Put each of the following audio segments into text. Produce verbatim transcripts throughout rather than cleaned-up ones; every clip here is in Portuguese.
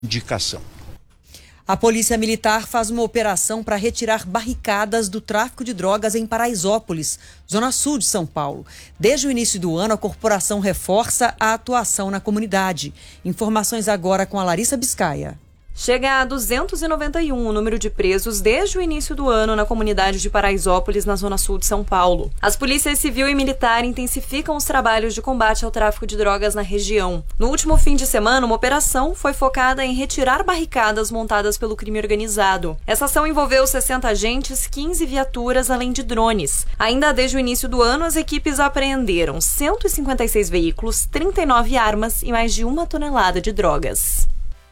indicação. A Polícia Militar faz uma operação para retirar barricadas do tráfico de drogas em Paraisópolis, zona sul de São Paulo. Desde o início do ano, a corporação reforça a atuação na comunidade. Informações agora com a Larissa Biscaia. Chega a duzentos e noventa e um o número de presos desde o início do ano na comunidade de Paraisópolis, na zona sul de São Paulo. As polícias civil e militar intensificam os trabalhos de combate ao tráfico de drogas na região. No último fim de semana, uma operação foi focada em retirar barricadas montadas pelo crime organizado. Essa ação envolveu sessenta agentes, quinze viaturas, além de drones. Ainda desde o início do ano, as equipes apreenderam cento e cinquenta e seis veículos, trinta e nove armas e mais de uma tonelada de drogas.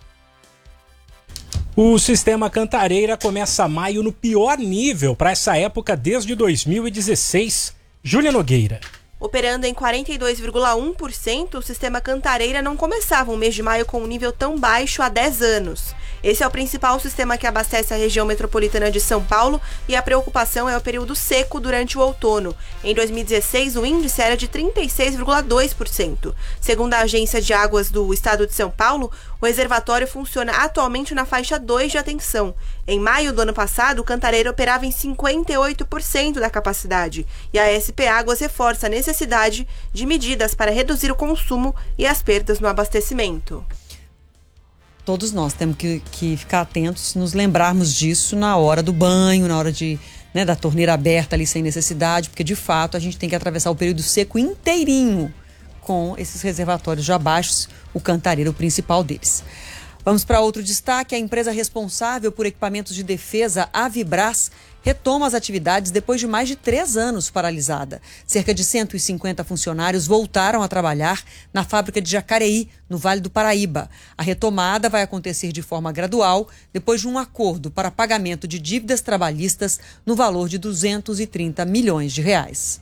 O sistema Cantareira começa maio no pior nível para essa época desde dois mil e dezesseis. Júlia Nogueira. Operando em quarenta e dois vírgula um por cento, o sistema Cantareira não começava um mês de maio com um nível tão baixo há dez anos. Esse é o principal sistema que abastece a região metropolitana de São Paulo e a preocupação é o período seco durante o outono. Em dois mil e dezesseis, o índice era de trinta e seis vírgula dois por cento. Segundo a Agência de Águas do Estado de São Paulo, o reservatório funciona atualmente na faixa dois de atenção. Em maio do ano passado, o Cantareira operava em cinquenta e oito por cento da capacidade e a S P Águas reforça a necessidade de medidas para reduzir o consumo e as perdas no abastecimento. Todos nós temos que, que ficar atentos, nos lembrarmos disso na hora do banho, na hora de, né, da torneira aberta ali sem necessidade, porque de fato a gente tem que atravessar o período seco inteirinho com esses reservatórios já baixos, o Cantareira, o principal deles. Vamos para outro destaque. A empresa responsável por equipamentos de defesa, a Vibras, retoma as atividades depois de mais de três anos paralisada. Cerca de cento e cinquenta funcionários voltaram a trabalhar na fábrica de Jacareí, no Vale do Paraíba. A retomada vai acontecer de forma gradual, depois de um acordo para pagamento de dívidas trabalhistas no valor de duzentos e trinta milhões de reais.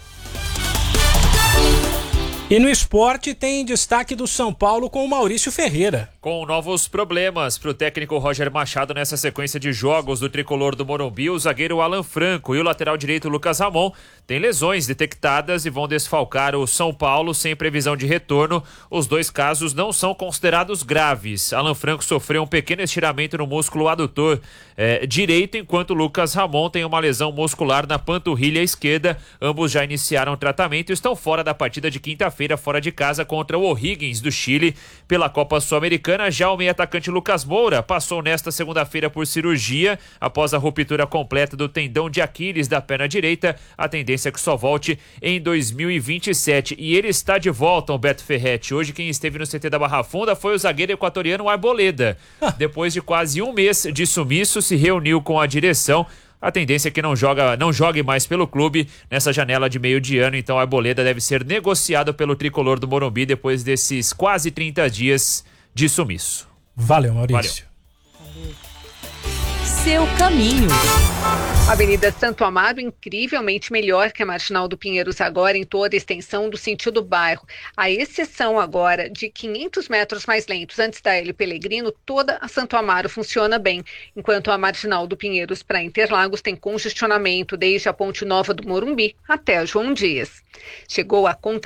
E no esporte tem destaque do São Paulo com o Maurício Ferreira. Com novos problemas para o técnico Roger Machado nessa sequência de jogos do tricolor do Morumbi, o zagueiro Alan Franco e o lateral direito Lucas Ramon têm lesões detectadas e vão desfalcar o São Paulo sem previsão de retorno. Os dois casos não são considerados graves. Alan Franco sofreu um pequeno estiramento no músculo adutor é, direito, enquanto Lucas Ramon tem uma lesão muscular na panturrilha esquerda. Ambos já iniciaram tratamento e estão fora da partida de quinta-feira, fora de casa, contra o O'Higgins do Chile pela Copa Sul-Americana. Já o meio-atacante Lucas Moura passou nesta segunda-feira por cirurgia após a ruptura completa do tendão de Aquiles da perna direita. A tendência é que só volte em dois mil e vinte e sete. E ele está de volta, o Beto Ferretti. Hoje quem esteve no C T da Barra Funda foi o zagueiro equatoriano Arboleda. Depois de quase um mês de sumiço, se reuniu com a direção. A tendência é que não, joga, não jogue mais pelo clube nessa janela de meio de ano, então a Arboleda deve ser negociado pelo tricolor do Morumbi depois desses quase trinta dias de sumiço. Valeu, Maurício. Valeu. Seu caminho. Avenida Santo Amaro, incrivelmente melhor que a Marginal do Pinheiros agora em toda a extensão do sentido bairro. A exceção agora de quinhentos metros mais lentos antes da Hélio Pellegrino, toda a Santo Amaro funciona bem, enquanto a Marginal do Pinheiros para Interlagos tem congestionamento desde a Ponte Nova do Morumbi até a João Dias. Chegou a conta